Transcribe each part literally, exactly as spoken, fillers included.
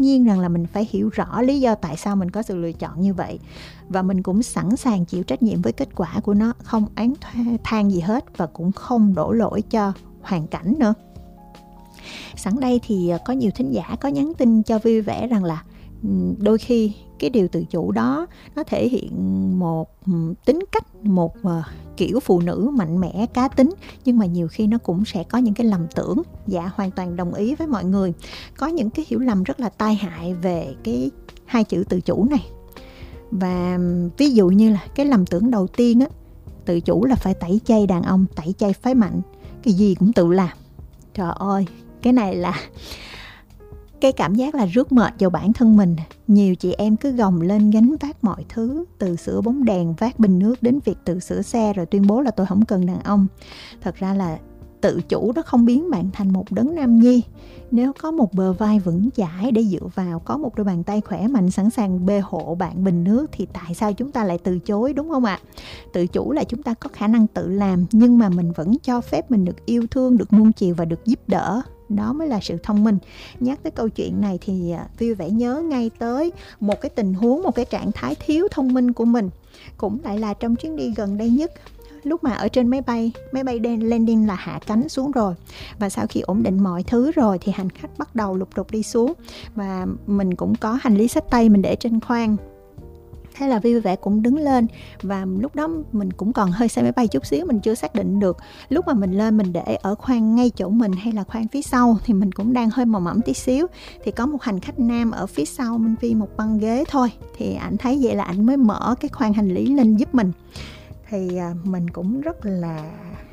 nhiên rằng là mình phải hiểu rõ lý do tại sao mình có sự lựa chọn như vậy. Và mình cũng sẵn sàng chịu trách nhiệm với kết quả của nó, không oán than gì hết và cũng không đổ lỗi cho hoàn cảnh nữa. Sẵn đây thì có nhiều thính giả có nhắn tin cho vui vẻ rằng là đôi khi cái điều tự chủ đó nó thể hiện một tính cách, một kiểu phụ nữ mạnh mẽ, cá tính, nhưng mà nhiều khi nó cũng sẽ có những cái lầm tưởng. Dạ, hoàn toàn đồng ý với mọi người. Có những cái hiểu lầm rất là tai hại về cái hai chữ tự chủ này. Và ví dụ như là cái lầm tưởng đầu tiên á, tự chủ là phải tẩy chay đàn ông, tẩy chay phái mạnh, cái gì cũng tự làm. Trời ơi, cái này là cái cảm giác là rước mệt vào bản thân mình. Nhiều chị em cứ gồng lên gánh vác mọi thứ, từ sửa bóng đèn, vác bình nước đến việc tự sửa xe, rồi tuyên bố là tôi không cần đàn ông. Thật ra là tự chủ đó không biến bạn thành một đấng nam nhi. Nếu có một bờ vai vững chãi để dựa vào, có một đôi bàn tay khỏe mạnh sẵn sàng bê hộ bạn bình nước, thì tại sao chúng ta lại từ chối, đúng không ạ? Tự chủ là chúng ta có khả năng tự làm, nhưng mà mình vẫn cho phép mình được yêu thương, được nuông chiều và được giúp đỡ. Đó mới là sự thông minh. Nhắc tới câu chuyện này thì vui vẻ nhớ ngay tới một cái tình huống, một cái trạng thái thiếu thông minh của mình. Cũng lại là trong chuyến đi gần đây nhất. Lúc mà ở trên máy bay, máy bay landing là hạ cánh xuống rồi. Và sau khi ổn định mọi thứ rồi thì hành khách bắt đầu lục đục đi xuống. Và mình cũng có hành lý xách tay mình để trên khoang. Thế là vui vẻ cũng đứng lên. Và lúc đó mình cũng còn hơi say máy bay chút xíu, mình chưa xác định được lúc mà mình lên mình để ở khoang ngay chỗ mình hay là khoang phía sau. Thì mình cũng đang hơi mò mẫm tí xíu. Thì có một hành khách nam ở phía sau Minh Phi một băng ghế thôi. Thì ảnh thấy vậy là ảnh mới mở cái khoang hành lý lên giúp mình. Thì mình cũng rất là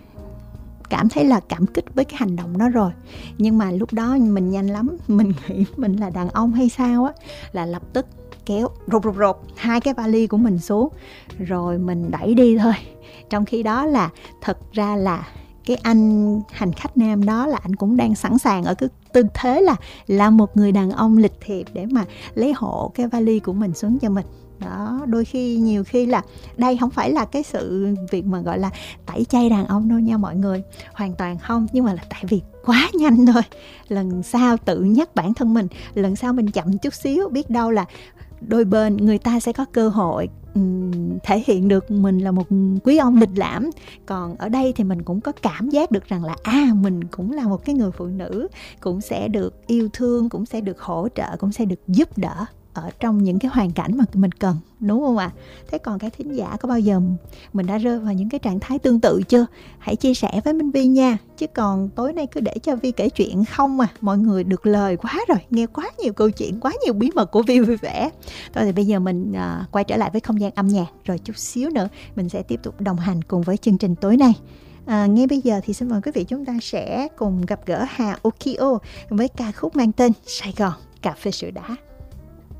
cảm thấy là cảm kích với cái hành động đó rồi. Nhưng mà lúc đó mình nhanh lắm, mình nghĩ mình là đàn ông hay sao á, là lập tức kéo rụt rụt rụt hai cái vali của mình xuống, rồi mình đẩy đi thôi. Trong khi đó là thật ra là cái anh hành khách nam đó là anh cũng đang sẵn sàng ở cái tư thế là là một người đàn ông lịch thiệp để mà lấy hộ cái vali của mình xuống cho mình. Đó, đôi khi nhiều khi là đây không phải là cái sự việc mà gọi là tẩy chay đàn ông đâu nha mọi người, hoàn toàn không, nhưng mà là tại vì quá nhanh thôi. Lần sau tự nhắc bản thân mình, lần sau mình chậm chút xíu, biết đâu là đôi bên người ta sẽ có cơ hội um, thể hiện được mình là một quý ông lịch lãm. Còn ở đây thì mình cũng có cảm giác được rằng là à, mình cũng là một cái người phụ nữ, cũng sẽ được yêu thương, cũng sẽ được hỗ trợ, cũng sẽ được giúp đỡ ở trong những cái hoàn cảnh mà mình cần, đúng không ạ? À? Thế còn các thính giả có bao giờ mình đã rơi vào những cái trạng thái tương tự chưa? Hãy chia sẻ với Minh Vi nha. Chứ còn tối nay cứ để cho Vi kể chuyện không à, mọi người được lời quá rồi, nghe quá nhiều câu chuyện, quá nhiều bí mật của Vi vui vẻ. Thôi thì bây giờ mình uh, quay trở lại với không gian âm nhạc, rồi chút xíu nữa mình sẽ tiếp tục đồng hành cùng với chương trình tối nay. À, ngay bây giờ thì xin mời quý vị chúng ta sẽ cùng gặp gỡ Hà Okio với ca khúc mang tên Sài Gòn Cà phê sữa đá.